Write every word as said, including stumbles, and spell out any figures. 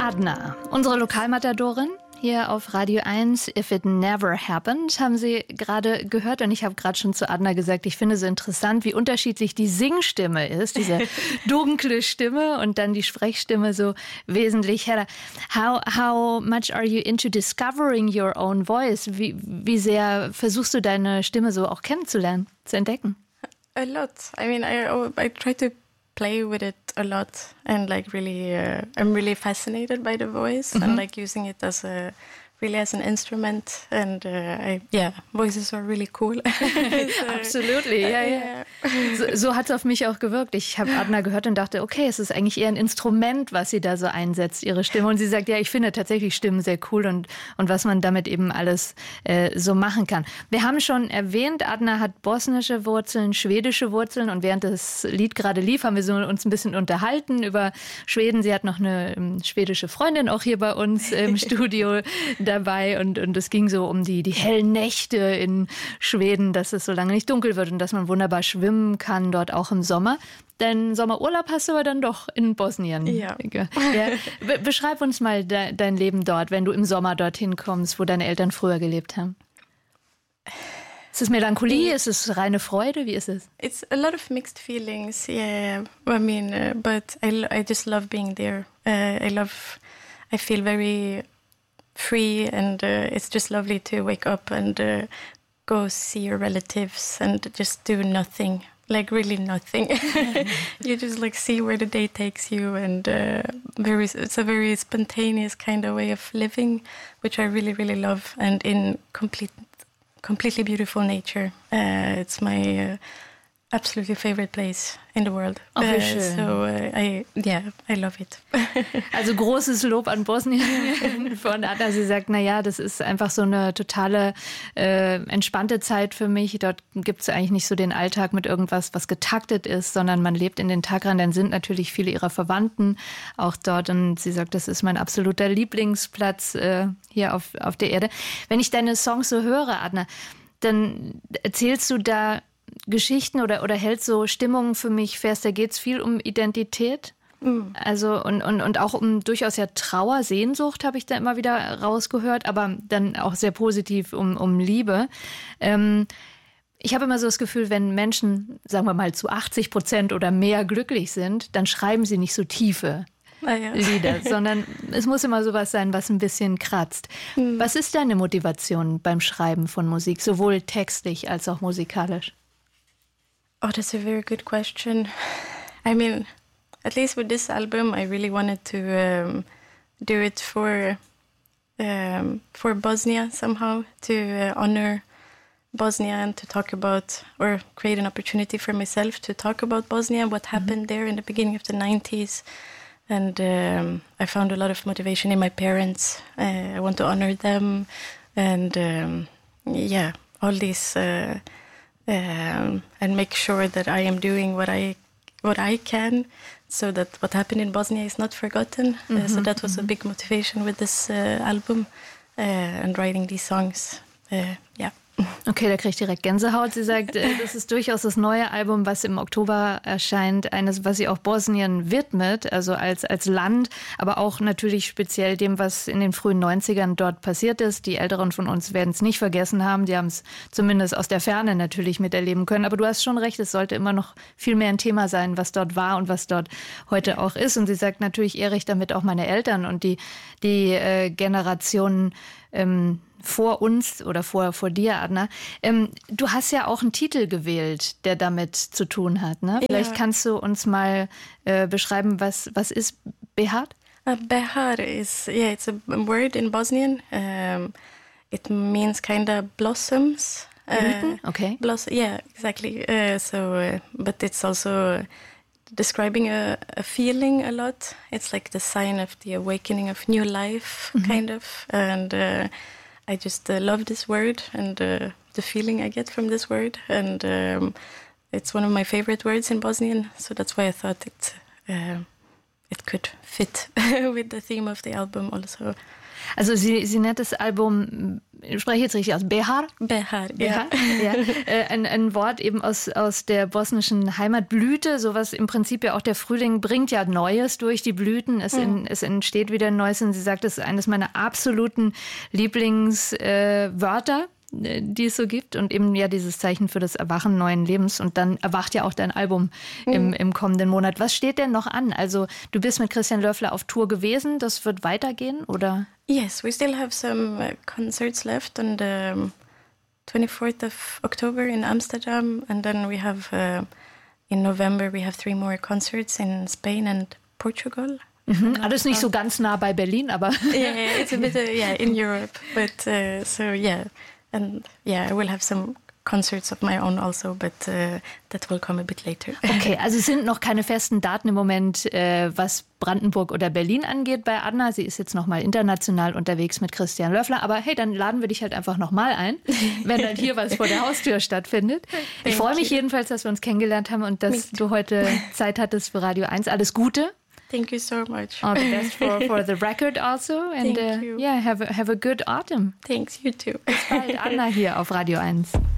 Adna, unsere Lokalmatadorin hier auf Radio eins, If It Never Happened, haben Sie gerade gehört. Und ich habe gerade schon zu Adna gesagt, ich finde es interessant, wie unterschiedlich die Singstimme ist, diese dunkle Stimme und dann die Sprechstimme so wesentlich heller. How, how much are you into discovering your own voice? Wie, wie sehr versuchst du deine Stimme so auch kennenzulernen, zu entdecken? A lot. I mean, I, I try to play with it a lot and like really uh, I'm really fascinated by the voice mm-hmm. and like using it as a really as an instrument and uh, I, yeah, voices are really cool. so, Absolutely, ja, ja. So, so hat es auf mich auch gewirkt. Ich habe Adna gehört und dachte, okay, es ist eigentlich eher ein Instrument, was sie da so einsetzt, ihre Stimme. Und sie sagt, ja, ich finde tatsächlich Stimmen sehr cool und, und was man damit eben alles äh, so machen kann. Wir haben schon erwähnt, Adna hat bosnische Wurzeln, schwedische Wurzeln und während das Lied gerade lief, haben wir so uns ein bisschen unterhalten über Schweden. Sie hat noch eine um, schwedische Freundin auch hier bei uns im Studio dabei und, und es ging so um die, die hellen Nächte in Schweden, dass es so lange nicht dunkel wird und dass man wunderbar schwimmen kann, dort auch im Sommer. Deinen Sommerurlaub hast du aber dann doch in Bosnien. Ja. ja. Be- beschreib uns mal de- dein Leben dort, wenn du im Sommer dorthin kommst, wo deine Eltern früher gelebt haben. Ist es Melancholie? Ist es reine Freude? Wie ist es? It's a lot of mixed feelings, yeah. I mean, uh, but I, I just love being there. Uh, I love, I feel very free and uh, it's just lovely to wake up and uh, go see your relatives and just do nothing, like really nothing. You just like see where the day takes you and uh, very, it's a very spontaneous kind of way of living, which I really, really love and in complete, completely beautiful nature. Uh, it's my uh, absolutely favorite place in the world. Oh, wie uh, schön. So uh, I, yeah, I love it. Also großes Lob an Bosnien von Adna. Sie sagt, na ja, das ist einfach so eine totale äh, entspannte Zeit für mich. Dort gibt es eigentlich nicht so den Alltag mit irgendwas, was getaktet ist, sondern man lebt in den Tag rein. Dann sind natürlich viele ihrer Verwandten auch dort. Und sie sagt, das ist mein absoluter Lieblingsplatz äh, hier auf, auf der Erde. Wenn ich deine Songs so höre, Adna, dann erzählst du da Geschichten oder, oder hältst so Stimmungen für mich fest. Da geht es viel um Identität. Mhm. Also und, und, und auch um durchaus ja Trauer, Sehnsucht habe ich da immer wieder rausgehört, aber dann auch sehr positiv um, um Liebe. Ähm, ich habe immer so das Gefühl, wenn Menschen, sagen wir mal, zu achtzig Prozent oder mehr glücklich sind, dann schreiben sie nicht so tiefe Ah, ja. Lieder, sondern es muss immer sowas sein, was ein bisschen kratzt. Mhm. Was ist deine Motivation beim Schreiben von Musik, sowohl textlich als auch musikalisch? Oh, that's a very good question. I mean, at least with this album, I really wanted to um, do it for um, for Bosnia somehow, to uh, honor Bosnia and to talk about, or create an opportunity for myself to talk about Bosnia, what happened mm-hmm. there in the beginning of the nineties. And um, I found a lot of motivation in my parents. Uh, I want to honor them. And um, yeah, all these... Uh, Um, and make sure that I am doing what I what I can, so that what happened in Bosnia is not forgotten. Mm-hmm, uh, so that was mm-hmm. a big motivation with this uh, album uh, and writing these songs. Uh, yeah. Okay, da kriege ich direkt Gänsehaut. Sie sagt, das ist durchaus das neue Album, was im Oktober erscheint, eines, was sie auch Bosnien widmet, also als, als Land, aber auch natürlich speziell dem, was in den frühen neunzigern dort passiert ist. Die Älteren von uns werden es nicht vergessen haben, die haben es zumindest aus der Ferne natürlich miterleben können. Aber du hast schon recht, es sollte immer noch viel mehr ein Thema sein, was dort war und was dort heute auch ist. Und sie sagt, natürlich ehre ich damit auch meine Eltern und die, die äh, Generationen ähm, vor uns oder vor, vor dir, Adna. Ähm, du hast ja auch einen Titel gewählt, der damit zu tun hat. Ne? Vielleicht ja. kannst du uns mal äh, beschreiben, was, was ist Behar? Uh, Behar is, yeah, it's a word in Bosnian. Um, it means kind of blossoms. Uh, okay. Bloss- yeah, exactly. Uh, so, uh, but it's also describing a, a feeling a lot. It's like the sign of the awakening of new life, mm-hmm. kind of. And uh, I just uh, love this word and uh, the feeling I get from this word. And um, it's one of my favorite words in Bosnian. So that's why I thought it uh, it could fit with the theme of the album also. Also sie, sie nennt das Album, ich spreche jetzt richtig aus, Behar? Behar, ja. ja. Äh, ein, ein Wort eben aus, aus der bosnischen Heimatblüte, sowas im Prinzip ja auch der Frühling bringt ja Neues durch die Blüten, es, in, es entsteht wieder Neues und sie sagt, das ist eines meiner absoluten Lieblingswörter. Äh, die es so gibt und eben ja dieses Zeichen für das Erwachen neuen Lebens und dann erwacht ja auch dein Album mhm. im, im kommenden Monat. Was steht denn noch an? Also du bist mit Christian Löffler auf Tour gewesen, das wird weitergehen oder? Yes, we still have some uh, concerts left on the um, twenty-fourth of October in Amsterdam and then we have uh, in November we have three more concerts in Spain and Portugal. Mhm. Alles nicht so ganz nah bei Berlin, aber yeah, it's a bit uh, yeah in Europe, but uh, so yeah. And yeah, I will have some concerts of my own also, but uh, that will come a bit later. Okay, also es sind noch keine festen Daten im Moment, äh, was Brandenburg oder Berlin angeht bei Adna. Sie ist jetzt noch mal international unterwegs mit Christian Löffler. Aber hey, dann laden wir dich halt einfach noch mal ein, wenn dann hier was vor der Haustür stattfindet. Ich freue mich jedenfalls, dass wir uns kennengelernt haben und dass du heute Zeit hattest für Radio eins. Alles Gute. Thank you so much. All the best for, for the record also. And Thank uh, you. yeah, have a, have a good autumn. Thanks, you too. Bis bald, Adna hier auf Radio eins.